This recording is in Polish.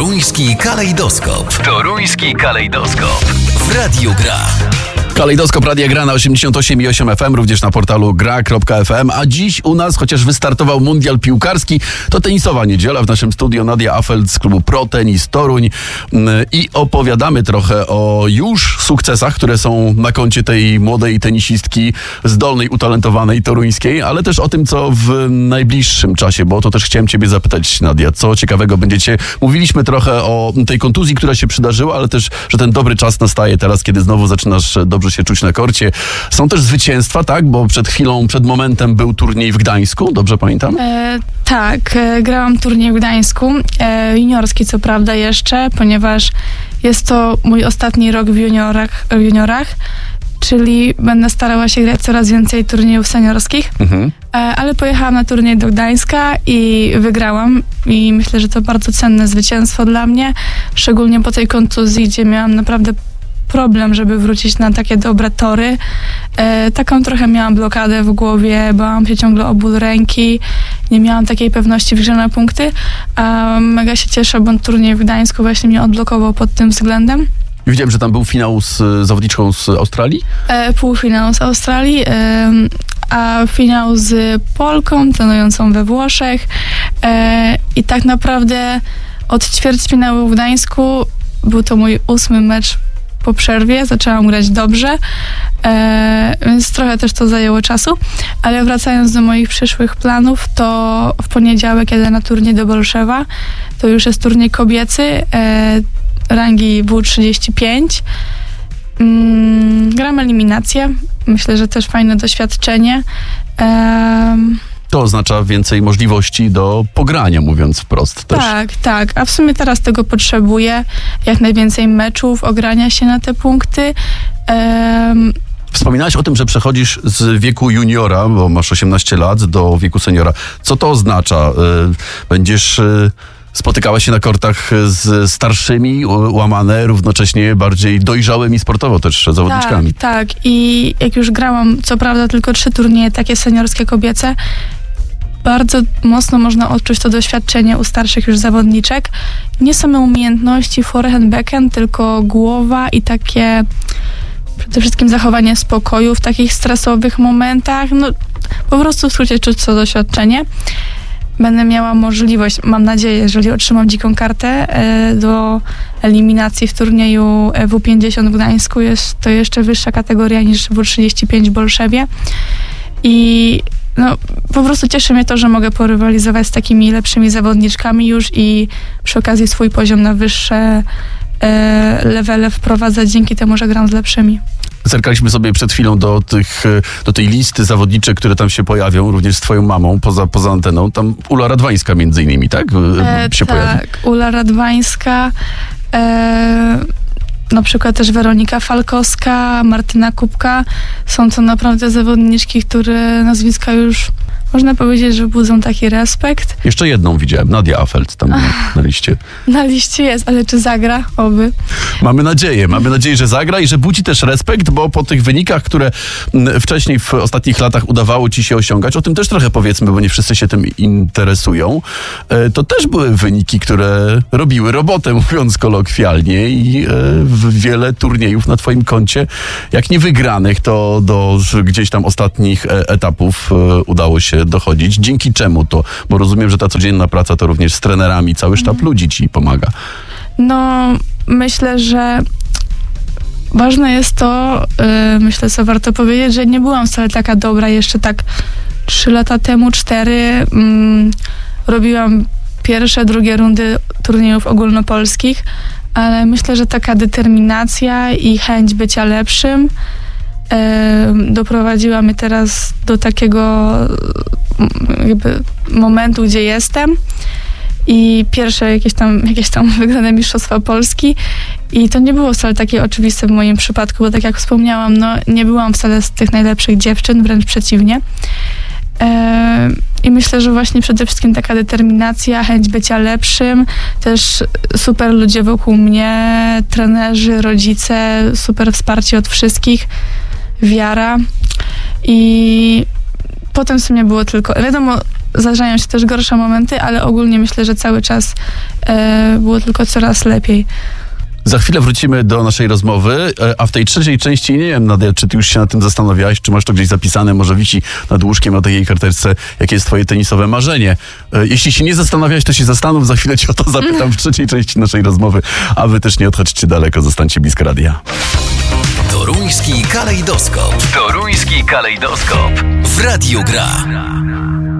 Toruński kalejdoskop. Toruński kalejdoskop. W Radiu Gra. Kalejdoskop Radia Gra na 88,8 FM, również na portalu gra.fm. A dziś u nas, chociaż wystartował mundial piłkarski, to tenisowa niedziela. W naszym studio Nadia Afelt z klubu Pro Tenis Toruń. I opowiadamy trochę o już sukcesach, które są na koncie tej młodej tenisistki, zdolnej, utalentowanej toruńskiej, ale też o tym, co w najbliższym czasie, bo to też chciałem ciebie zapytać, Nadia, co ciekawego będziecie... Mówiliśmy trochę o tej kontuzji, która się przydarzyła, ale też, że ten dobry czas nastaje teraz, kiedy znowu zaczynasz dobrze się czuć na korcie. Są też zwycięstwa, tak? Bo przed momentem był turniej w Gdańsku, dobrze pamiętam? Tak, grałam turniej w Gdańsku, juniorski co prawda jeszcze, ponieważ jest to mój ostatni rok w juniorach, czyli będę starała się grać coraz więcej turniejów seniorskich, ale pojechałam na turniej do Gdańska i wygrałam i myślę, że to bardzo cenne zwycięstwo dla mnie, szczególnie po tej kontuzji, gdzie miałam naprawdę problem, żeby wrócić na takie dobre tory. Taką trochę miałam blokadę w głowie, bałam się ciągle o ból ręki, nie miałam takiej pewności w grze na punkty, a mega się cieszę, bo turniej w Gdańsku właśnie mnie odblokował pod tym względem. Widziałem, że tam był finał z zawodniczką z Australii? Półfinał z Australii, a finał z Polką trenującą we Włoszech. I tak naprawdę od ćwierćfinału w Gdańsku był to mój 8. mecz po przerwie, zaczęłam grać dobrze, więc trochę też to zajęło czasu, ale wracając do moich przyszłych planów, to w poniedziałek jadę na turniej do Bolszewa, to już jest turniej kobiecy, rangi W35. Gram eliminację, myślę, że też fajne doświadczenie. To oznacza więcej możliwości do pogrania, mówiąc wprost też. Tak. A w sumie teraz tego potrzebuję. Jak najwięcej meczów, ogrania się na te punkty. Wspominałaś o tym, że przechodzisz z wieku juniora, bo masz 18 lat, do wieku seniora. Co to oznacza? Będziesz... Spotykała się na kortach z starszymi, łamane, równocześnie bardziej dojrzałymi sportowo też zawodniczkami. Tak. I jak już grałam, co prawda tylko 3 turnieje takie seniorskie kobiece, bardzo mocno można odczuć to doświadczenie u starszych już zawodniczek. Nie same umiejętności forehand, backhand, tylko głowa i takie przede wszystkim zachowanie spokoju w takich stresowych momentach. No, po prostu w skrócie czuć to doświadczenie. Będę miała możliwość, mam nadzieję, jeżeli otrzymam dziką kartę do eliminacji w turnieju W50 w Gdańsku. Jest to jeszcze wyższa kategoria niż W35 w Bolszewie. I no, po prostu cieszy mnie to, że mogę porywalizować z takimi lepszymi zawodniczkami już i przy okazji swój poziom na wyższe levele wprowadzać dzięki temu, że gram z lepszymi. Zerkaliśmy sobie przed chwilą do tej listy zawodniczek, które tam się pojawią, również z twoją mamą, poza anteną. Tam Ula Radwańska między innymi, tak? Pojawi. Tak, Ula Radwańska, na przykład też Weronika Falkowska, Martyna Kubka. Są to naprawdę zawodniczki, które nazwiska już można powiedzieć, że budzą taki respekt. Jeszcze jedną widziałem, Nadia Afelt tam na liście. Na liście jest, ale czy zagra? Oby. Mamy nadzieję, że zagra i że budzi też respekt, bo po tych wynikach, które wcześniej w ostatnich latach udawało ci się osiągać, o tym też trochę powiedzmy, bo nie wszyscy się tym interesują, to też były wyniki, które robiły robotę, mówiąc kolokwialnie, i wiele turniejów na twoim koncie, jak nie wygranych, to do gdzieś tam ostatnich etapów udało się dochodzić. Dzięki czemu to? Bo rozumiem, że ta codzienna praca to również z trenerami, cały sztab ludzi ci pomaga. No, myślę, że ważne jest to, co warto powiedzieć, że nie byłam wcale taka dobra jeszcze tak 3 lata temu, 4. Robiłam pierwsze, drugie rundy turniejów ogólnopolskich, ale myślę, że taka determinacja i chęć bycia lepszym doprowadziła mnie teraz do takiego jakby momentu, gdzie jestem i pierwsze jakieś tam wygrane Mistrzostwa Polski i to nie było wcale takie oczywiste w moim przypadku, bo tak jak wspomniałam, no nie byłam wcale z tych najlepszych dziewczyn, wręcz przeciwnie. I myślę, że właśnie przede wszystkim taka determinacja, chęć bycia lepszym, też super ludzie wokół mnie, trenerzy, rodzice, super wsparcie od wszystkich, wiara i potem w sumie było tylko, wiadomo, zdarzają się też gorsze momenty, ale ogólnie myślę, że cały czas było tylko coraz lepiej. Za chwilę wrócimy do naszej rozmowy, a w tej trzeciej części, nie wiem, Nadia, czy ty już się nad tym zastanawiałaś, czy masz to gdzieś zapisane, może wisi nad łóżkiem na takiej karteczce, jakie jest twoje tenisowe marzenie. Jeśli się nie zastanawiałaś, to się zastanów, za chwilę cię o to zapytam w trzeciej części naszej rozmowy, a wy też nie odchodźcie daleko, zostańcie blisko radia. Toruński kalejdoskop. Toruński kalejdoskop. W Radiu Gra.